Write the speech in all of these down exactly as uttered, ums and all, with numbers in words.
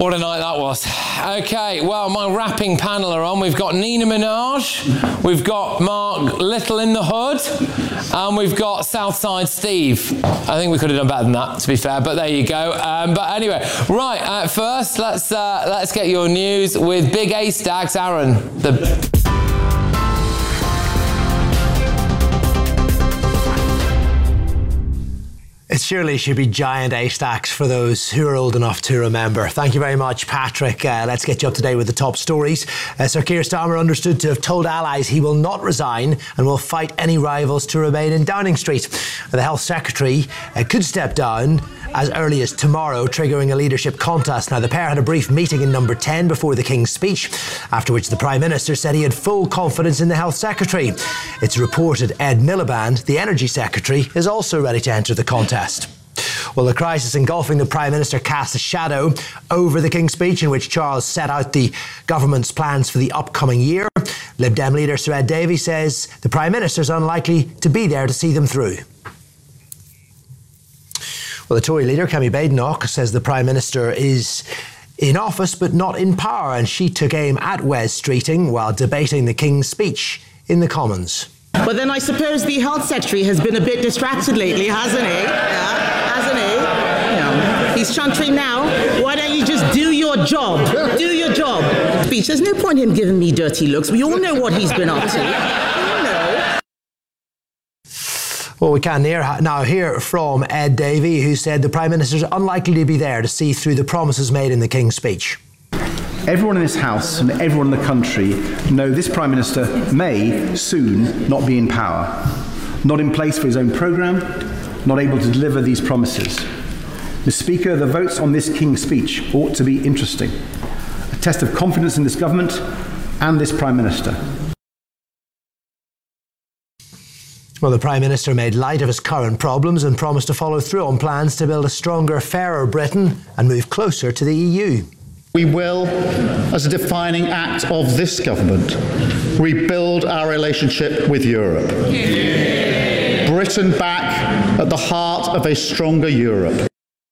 What a night that was. Okay, well, my rapping panel are on. We've got Nina Minaj, we've got Mark Little in the Hood, and we've got Southside Steve. I think we could have done better than that, to be fair, but there you go. Um, but anyway, right, uh, first, let's uh, let's get your news with Big A Stacks. Aaron, the... It surely should be giant A-stacks for those who are old enough to remember. Thank you very much, Patrick. Uh, let's get you up to date with the top stories. Uh, Sir Keir Starmer understood to have told allies he will not resign and will fight any rivals to remain in Downing Street. The Health Secretary uh, could step down as early as tomorrow, triggering a leadership contest. Now, the pair had a brief meeting in number ten before the King's speech, after which the Prime Minister said he had full confidence in the Health Secretary. It's reported Ed Miliband, the Energy Secretary, is also ready to enter the contest. Well, the crisis engulfing the Prime Minister cast a shadow over the King's speech, in which Charles set out the government's plans for the upcoming year. Lib Dem leader Sir Ed Davey says the Prime Minister is unlikely to be there to see them through. Well, the Tory leader, Kemi Badenoch, says the Prime Minister is in office but not in power, and she took aim at Wes Streeting while debating the King's speech in the Commons. But then I suppose the Health Secretary has been a bit distracted lately, hasn't he? Yeah, hasn't he? Yeah. He's chuntering now. Why don't you just do your job? Do your job. Speech. There's no point in him giving me dirty looks. We all know what he's been up to. Well, we can now hear from Ed Davey, who said the Prime Minister is unlikely to be there to see through the promises made in the King's speech. Everyone in this House and everyone in the country know this Prime Minister may soon not be in power, not in place for his own programme, not able to deliver these promises. Mister Speaker, the votes on this King's speech ought to be interesting, a test of confidence in this government and this Prime Minister. Well, the Prime Minister made light of his current problems and promised to follow through on plans to build a stronger, fairer Britain and move closer to the E U. We will, as a defining act of this government, rebuild our relationship with Europe. Yeah. Britain back at the heart of a stronger Europe.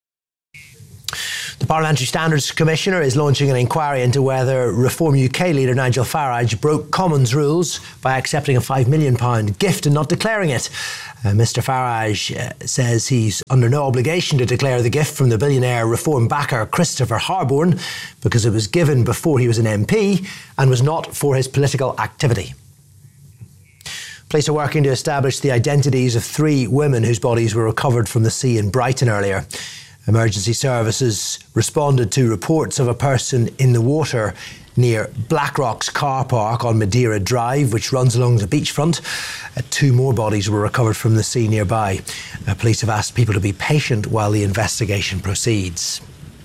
The Parliamentary Standards Commissioner is launching an inquiry into whether Reform U K leader Nigel Farage broke Commons rules by accepting a five million pounds gift and not declaring it. Uh, Mr Farage uh, says he's under no obligation to declare the gift from the billionaire Reform backer Christopher Harborne because it was given before he was an M P and was not for his political activity. Police are working to establish the identities of three women whose bodies were recovered from the sea in Brighton earlier. Emergency services responded to reports of a person in the water near Blackrock's car park on Madeira Drive, which runs along the beachfront. Uh, two more bodies were recovered from the sea nearby. Uh, police have asked people to be patient while the investigation proceeds.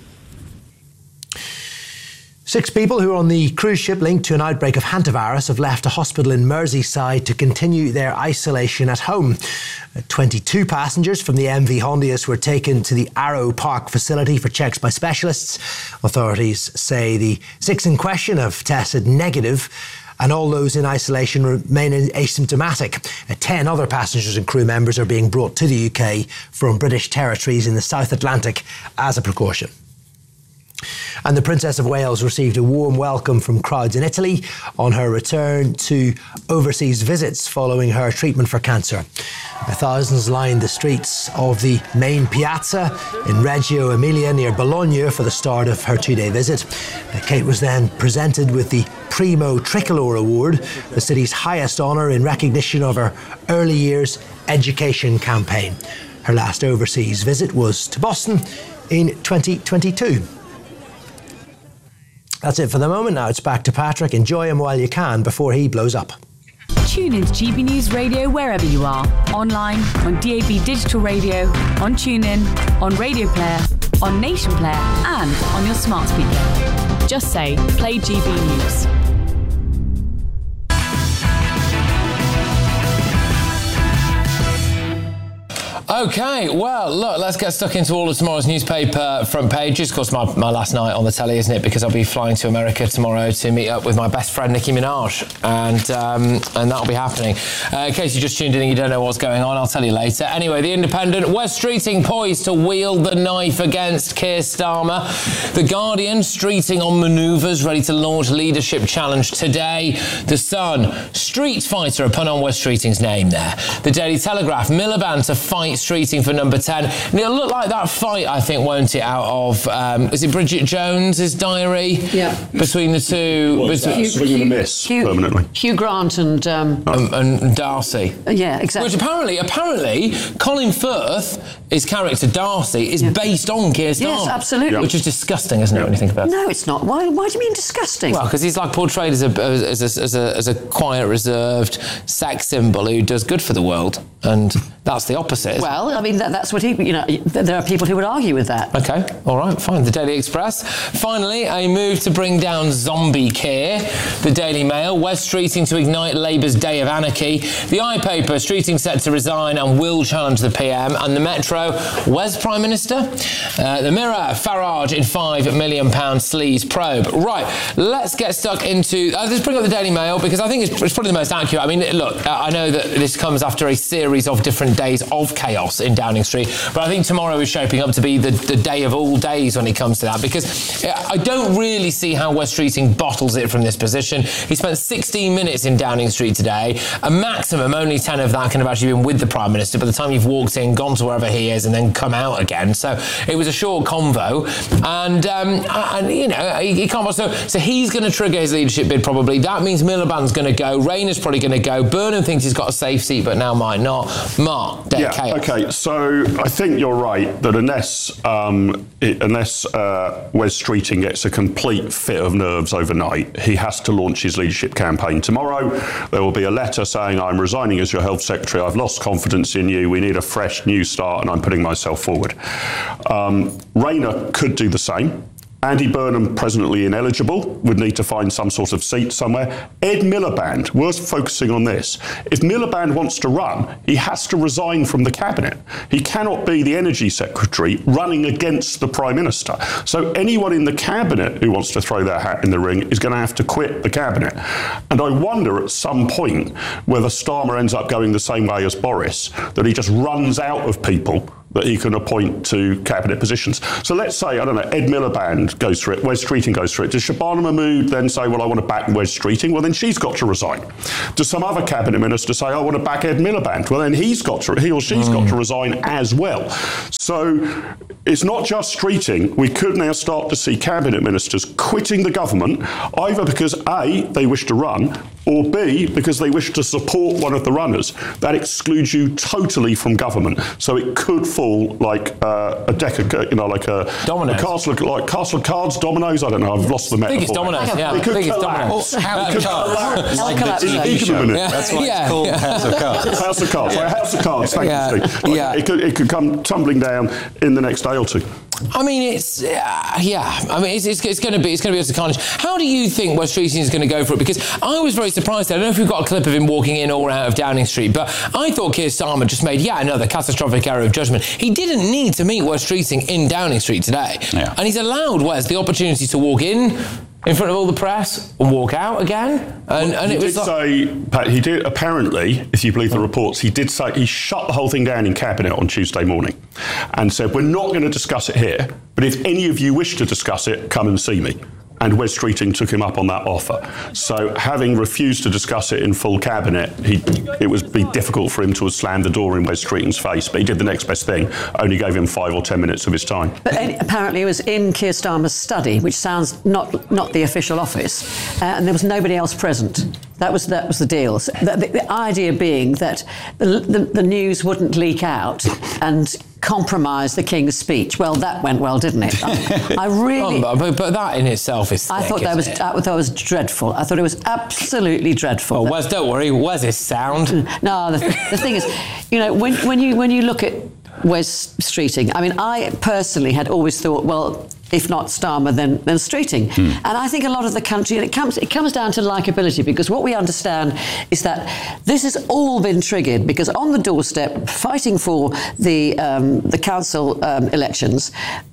Six people who are on the cruise ship linked to an outbreak of hantavirus have left a hospital in Merseyside to continue their isolation at home. twenty-two passengers from the M V Hondius were taken to the Arrow Park facility for checks by specialists. Authorities say the six in question have tested negative and all those in isolation remain asymptomatic. Ten other passengers and crew members are being brought to the U K from British territories in the South Atlantic as a precaution. And the Princess of Wales received a warm welcome from crowds in Italy on her return to overseas visits following her treatment for cancer. Thousands lined the streets of the main piazza in Reggio Emilia near Bologna for the start of her two-day visit. Kate was then presented with the Primo Tricolor Award, the city's highest honour in recognition of her early years education campaign. Her last overseas visit was to Boston in twenty twenty-two. That's it for the moment. Now it's back to Patrick. Enjoy him while you can before he blows up. Tune in to G B News Radio wherever you are. Online, on D A B Digital Radio, on TuneIn, on Radio Player, on Nation Player and on your smart speaker. Just say, play G B News. OK, well, look, let's get stuck into all of tomorrow's newspaper front pages. Of course, my, my last night on the telly, isn't it? Because I'll be flying to America tomorrow to meet up with my best friend, Nicki Minaj. And um, and that'll be happening. Uh, in case you just tuned in and you don't know what's going on, I'll tell you later. Anyway, The Independent, Wes Streeting poised to wield the knife against Keir Starmer. The Guardian, Streeting on manoeuvres, ready to launch leadership challenge today. The Sun, Street Fighter, a pun on Wes Streeting's name there. The Daily Telegraph, Miliband to fight Streeting for number ten. And it'll look like that fight, I think, won't it, out of, um, is it Bridget Jones's diary? Yeah. Between the two. What's that? between, Swing and a miss, Hugh, permanently. Hugh Grant and... Um, and, and Darcy. Yeah, exactly. Which apparently, apparently, Colin Firth, his character Darcy, is Yeah. based on Keir Starmer. Yes, absolutely. Which is disgusting, isn't it, when you think about it? No, it's not. Why, why do you mean disgusting? Well, because he's like portrayed as a, as, a, as, a, as a quiet, reserved sex symbol who does good for the world. And that's the opposite. Well, I mean, that, that's what he, you know, there are people who would argue with that. OK, all right, fine. The Daily Express. Finally, a move to bring down zombie Keir. The Daily Mail, Wes Streeting to ignite Labour's day of anarchy. The iPaper, Streeting set to resign and will challenge the P M. And the Metro, Wes Prime Minister. Uh, the Mirror, Farage in five million pound sleaze probe. Right, let's get stuck into... Uh, let's bring up the Daily Mail because I think it's, it's probably the most accurate. I mean, look, uh, I know that this comes after a series of different days of chaos in Downing Street, but I think tomorrow is shaping up to be the, the day of all days when it comes to that, because I don't really see how Wes Streeting bottles it from this position. He spent sixteen minutes in Downing Street today. A maximum, only ten of that can have actually been with the Prime Minister by the time you've walked in, gone to wherever he is, and then come out again. So it was a short convo, and, um, and you know, he, he can't... So, so he's going to trigger his leadership bid probably. That means Miliband's going to go, Rayner's probably going to go, Burnham thinks he's got a safe seat, but now might not. Mark, dead yeah, chaos. OK, so I think you're right that unless um, it, unless uh, Wes Streeting gets a complete fit of nerves overnight, he has to launch his leadership campaign tomorrow. There will be a letter saying, I'm resigning as your health secretary, I've lost confidence in you, we need a fresh new start, and I'm putting myself forward. Um, Rayner could do the same. Andy Burnham, presently ineligible, would need to find some sort of seat somewhere. Ed Miliband, worth focusing on this. If Miliband wants to run, he has to resign from the cabinet. He cannot be the energy secretary running against the Prime Minister. So anyone in the cabinet who wants to throw their hat in the ring is going to have to quit the cabinet. And I wonder at some point whether Starmer ends up going the same way as Boris, that he just runs out of people that he can appoint to cabinet positions. So let's say, I don't know, Ed Miliband goes for it, Wes Streeting goes for it. Does Shabana Mahmood then say, well, I want to back Wes Streeting? Well, then she's got to resign. Does some other cabinet minister say, I want to back Ed Miliband? Well, then he's got to, he or she's mm. got to resign as well. So it's not just Streeting. We could now start to see cabinet ministers quitting the government, either because A, they wish to run, or B, because they wish to support one of the runners. That excludes you totally from government. So it could fall like uh, a deck of, you know, like a, a castle, of, like castle of cards, dominoes. I don't know. I've lost the metaphor. I think it's dominoes. Yeah, it could I think collapse. It's dominoes. It could collapse. Like the T V show. Yeah. That's why yeah. it's called yeah. House of Cards. House of Cards. Right, House of Cards. Thank yeah. you, Steve. Like, yeah. It could it could come tumbling down in the next day or two. I mean, it's uh, yeah. I mean, it's, it's, it's going to be it's going to be a carnage. How do you think Wes Streeting is going to go for it? Because I was very surprised. I don't know if we've got a clip of him walking in or out of Downing Street, but I thought Keir Starmer just made yet another catastrophic error of judgment. He didn't need to meet Wes Streeting in Downing Street today, yeah. and he's allowed Wes the opportunity to walk in in front of all the press and walk out again. And, well, and he it was did like, say, Pat, he did apparently, if you believe the reports, he did say he shut the whole thing down in cabinet on Tuesday morning and said, we're not going to discuss it here, but if any of you wish to discuss it, come and see me. And Wes Streeting took him up on that offer. So having refused to discuss it in full cabinet, he, it would be difficult for him to have slammed the door in Wes Streeting's face. But he did the next best thing, only gave him five or ten minutes of his time. But apparently it was in Keir Starmer's study, which sounds not not the official office, uh, and there was nobody else present. That was that was the deal. So the, the, the idea being that the, the, the news wouldn't leak out and compromise the King's speech. Well, that went well, didn't it? I, I really... Oh, but, but that in itself is thick, I thought that was it? I thought that was dreadful. I thought it was absolutely dreadful. Well, Wes, don't worry. Wes is sound. No, the, the thing is, you know, when, when you when you look at Wes Streeting. I mean, I personally had always thought, well, if not Starmer, then, then Streeting. Hmm. And I think a lot of the country, and it comes, it comes down to likeability, because what we understand is that this has all been triggered because on the doorstep, fighting for the, um, the council um, elections,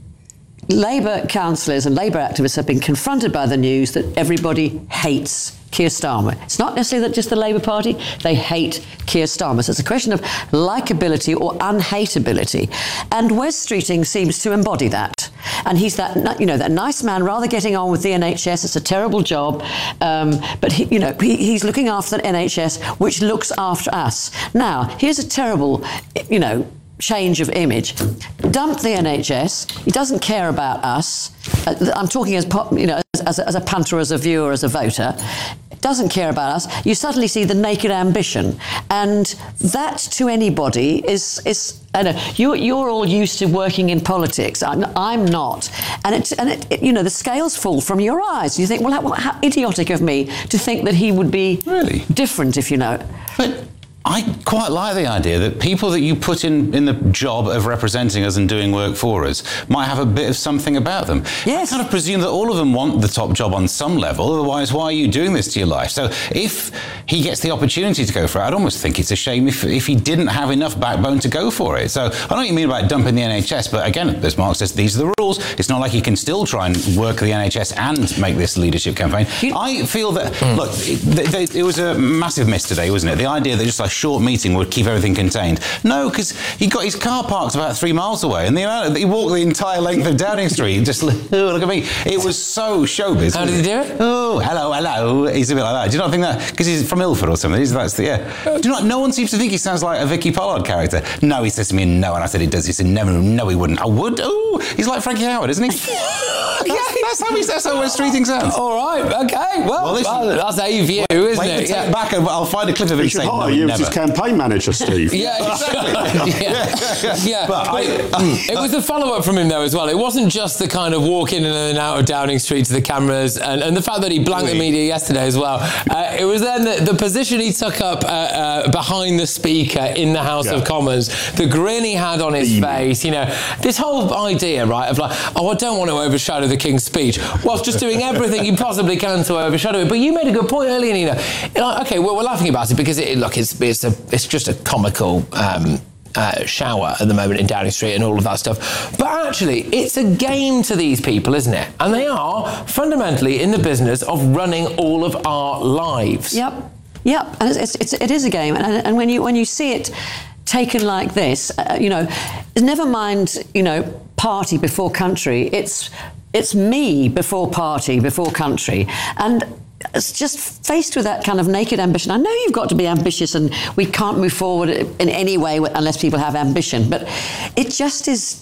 Labour councillors and Labour activists have been confronted by the news that everybody hates Keir Starmer. It's not necessarily that just the Labour Party, they hate Keir Starmer. So it's a question of likeability or unhateability. And Wes Streeting seems to embody that. And he's that, you know, that nice man, rather getting on with the N H S. It's a terrible job. Um, but, he, you know, he, he's looking after the N H S, which looks after us. Now, here's a terrible, you know, change of image. Dump the N H S. He doesn't care about us. Uh, I'm talking as, you know, as, as, a, as a punter, as a viewer, as a voter. Doesn't care about us. You suddenly see the naked ambition, and that to anybody is is. I know you you're all used to working in politics. I'm, I'm not, and it and it, it, you know the scales fall from your eyes. You think, well, how, how idiotic of me to think that he would be really different, if you know. But I quite like the idea that people that you put in, in the job of representing us and doing work for us might have a bit of something about them. Yes. I kind of presume that all of them want the top job on some level, otherwise why are you doing this to your life? So if he gets the opportunity to go for it, I'd almost think it's a shame if, if he didn't have enough backbone to go for it. So I know what you mean about dumping the N H S, but again, as Mark says, these are the rules. It's not like he can still try and work the N H S and make this leadership campaign. You, I feel that, mm. look, it, it was a massive miss today, wasn't it? The idea that just a short meeting would keep everything contained. No, because he got his car parked about three miles away, and the amount he walked the entire length of Downing Street. Just oh, look at me. It was so showbiz. How did he do it? Oh, hello, hello. He's a bit like that. Do you not think that? Because he's from Ilford or something. He's, that's the yeah. Do you not? No one seems to think he sounds like a Vicky Pollard character. No, he says to me no, and I said he does. He said no, no, he wouldn't. I would. Oh, he's like Frankie Howard, isn't he? Yeah, that's how he says how Wes Streeting sounds. All right, okay. Well, well, listen, well that's a view, wait, isn't wait it? Yeah. Back and I'll find a clip of him saying no, you never. as his campaign manager, Steve. Yeah, exactly. yeah, yeah. But I, it was a follow-up from him though as well. It wasn't just the kind of walk in and out of Downing Street to the cameras, and, and the fact that he blanked the media yesterday as well. Uh, it was then the, the position he took up uh, uh, behind the speaker in the House yeah. of Commons, the grin he had on his Beam. face. You know, this whole idea, right, of like, oh, I don't want to overshadow the King's speech, whilst just doing everything you possibly can to overshadow it. But you made a good point earlier, Nina. Like, okay, well, we're laughing about it because it, look, it's it's a it's just a comical um, uh, shower at the moment in Downing Street and all of that stuff. But actually, it's a game to these people, isn't it? And they are fundamentally in the business of running all of our lives. Yep, yep. And it's, it's, it is a game. And, and when you when you see it taken like this, uh, you know, never mind, you know, party before country. It's it's me before party, before country. And it's just faced with that kind of naked ambition. I know you've got to be ambitious and we can't move forward in any way unless people have ambition, but it just is